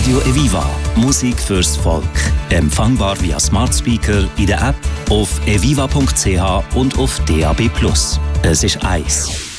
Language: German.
Radio Eviva. Musik fürs Volk. Empfangbar via Smart Speaker in der App, auf eviva.ch und auf DAB+. Es ist eins.